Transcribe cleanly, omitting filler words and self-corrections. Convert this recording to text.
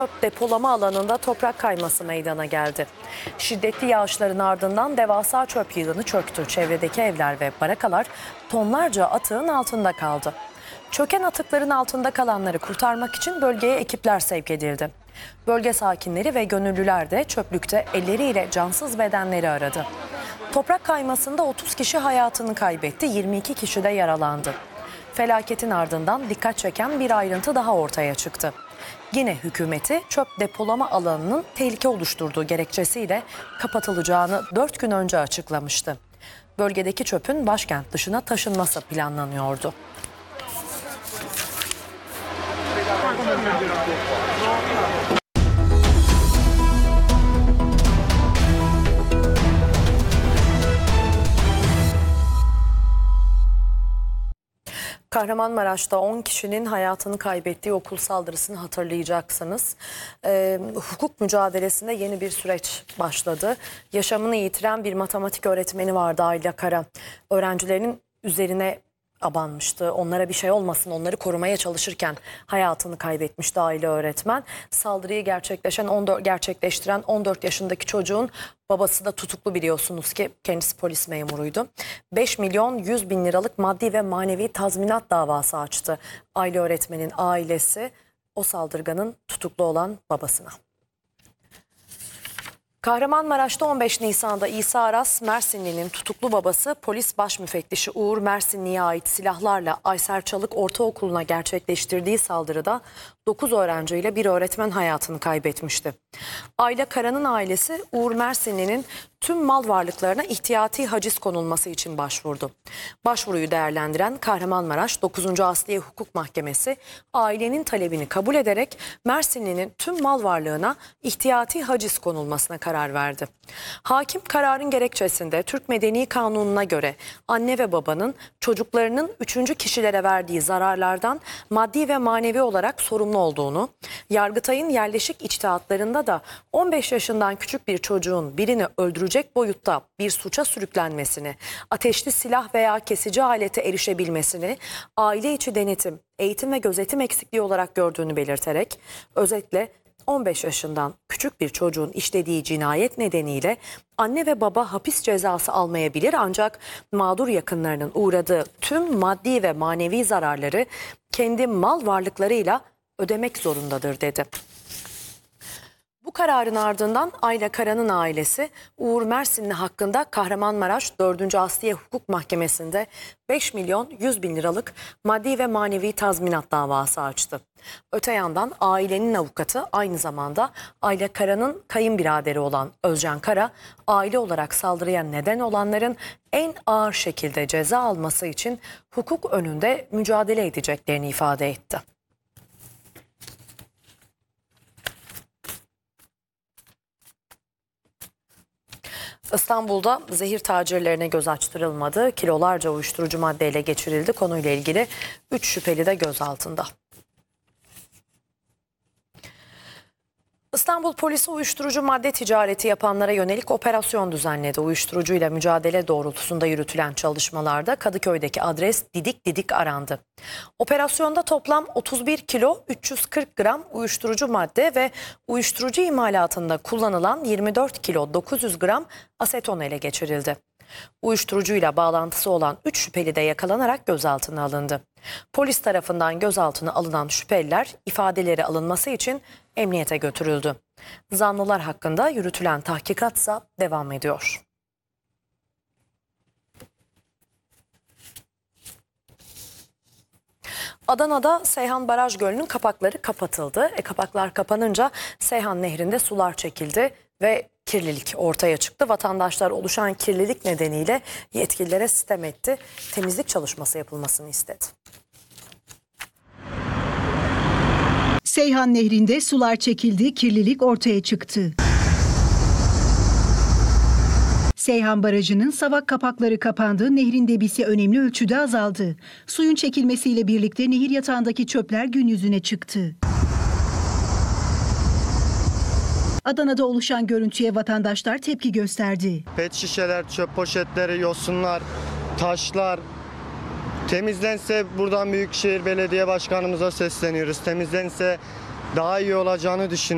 Depolama alanında toprak kayması meydana geldi. Şiddetli yağışların ardından devasa çöp yığını çöktü. Çevredeki evler ve barakalar tonlarca atığın altında kaldı. Çöken atıkların altında kalanları kurtarmak için bölgeye ekipler sevk edildi. Bölge sakinleri ve gönüllüler de çöplükte elleriyle cansız bedenleri aradı. Toprak kaymasında 30 kişi hayatını kaybetti, 22 kişi de yaralandı. Felaketin ardından dikkat çeken bir ayrıntı daha ortaya çıktı. Yine hükümeti çöp depolama alanının tehlike oluşturduğu gerekçesiyle kapatılacağını 4 gün önce açıklamıştı. Bölgedeki çöpün başkent dışına taşınması planlanıyordu. Kahramanmaraş'ta 10 kişinin hayatını kaybettiği okul saldırısını hatırlayacaksınız. Hukuk mücadelesinde yeni bir süreç başladı. Yaşamını yitiren bir matematik öğretmeni vardı, Ayla Kara. Öğrencilerinin üzerine abanmıştı. Onlara bir şey olmasın, onları korumaya çalışırken hayatını kaybetmişti Ayla öğretmen. Saldırıyı gerçekleştiren 14 yaşındaki çocuğun babası da tutuklu, biliyorsunuz ki kendisi polis memuruydu. 5 milyon 100 bin liralık maddi ve manevi tazminat davası açtı Ayla öğretmenin ailesi o saldırganın tutuklu olan babasına. Kahramanmaraş'ta 15 Nisan'da İsa Aras Mersinli'nin tutuklu babası polis baş müfettişi Uğur Mersinli'ye ait silahlarla Aysel Çalık Ortaokulu'na gerçekleştirdiği saldırıda 9 öğrenciyle bir öğretmen hayatını kaybetmişti. Ayla Kara'nın ailesi Uğur Mersinli'nin tüm mal varlıklarına ihtiyati haciz konulması için başvurdu. Başvuruyu değerlendiren Kahramanmaraş 9. Asliye Hukuk Mahkemesi ailenin talebini kabul ederek Mersinli'nin tüm mal varlığına ihtiyati haciz konulmasına karar verdi. Hakim kararın gerekçesinde Türk Medeni Kanunu'na göre anne ve babanın çocuklarının 3. kişilere verdiği zararlardan maddi ve manevi olarak sorumlu olduğunu, Yargıtay'ın yerleşik içtihatlarında da 15 yaşından küçük bir çocuğun birini öldürecek boyutta bir suça sürüklenmesini, ateşli silah veya kesici alete erişebilmesini aile içi denetim, eğitim ve gözetim eksikliği olarak gördüğünü belirterek, özetle 15 yaşından küçük bir çocuğun işlediği cinayet nedeniyle anne ve baba hapis cezası almayabilir, ancak mağdur yakınlarının uğradığı tüm maddi ve manevi zararları kendi mal varlıklarıyla ödemek zorundadır dedi. Bu kararın ardından Ayla Kara'nın ailesi Uğur Mersinli hakkında Kahramanmaraş 4. Asliye Hukuk Mahkemesi'nde 5 milyon 100 bin liralık maddi ve manevi tazminat davası açtı. Öte yandan ailenin avukatı aynı zamanda Ayla Kara'nın kayınbiraderi olan Özcan Kara, aile olarak saldırıya neden olanların en ağır şekilde ceza alması için hukuk önünde mücadele edeceklerini ifade etti. İstanbul'da zehir tacirlerine göz açtırılmadı. Kilolarca uyuşturucu maddeyle geçirildi. Konuyla ilgili 3 şüpheli de gözaltında. İstanbul polisi uyuşturucu madde ticareti yapanlara yönelik operasyon düzenledi. Uyuşturucuyla mücadele doğrultusunda yürütülen çalışmalarda Kadıköy'deki adres Didik Didik arandı. Operasyonda toplam 31 kilo 340 gram uyuşturucu madde ve uyuşturucu imalatında kullanılan 24 kilo 900 gram aseton ele geçirildi. Uyuşturucuyla bağlantısı olan 3 şüpheli de yakalanarak gözaltına alındı. Polis tarafından gözaltına alınan şüpheliler ifadeleri alınması için emniyete götürüldü. Zanlılar hakkında yürütülen tahkikatsa devam ediyor. Adana'da Seyhan Baraj Gölü'nün kapakları kapatıldı. Kapaklar kapanınca Seyhan Nehri'nde sular çekildi ve kirlilik ortaya çıktı. Vatandaşlar oluşan kirlilik nedeniyle yetkililere sitem etti. Temizlik çalışması yapılmasını istedi. Seyhan Nehri'nde sular çekildi, kirlilik ortaya çıktı. Seyhan Barajı'nın savak kapakları kapandı, nehrin debisi önemli ölçüde azaldı. Suyun çekilmesiyle birlikte nehir yatağındaki çöpler gün yüzüne çıktı. Adana'da oluşan görüntüye vatandaşlar tepki gösterdi. Pet şişeler, çöp poşetleri, yosunlar, taşlar temizlense, buradan Büyükşehir Belediye Başkanımıza sesleniyoruz. Temizlense daha iyi olacağını düşünüyorum.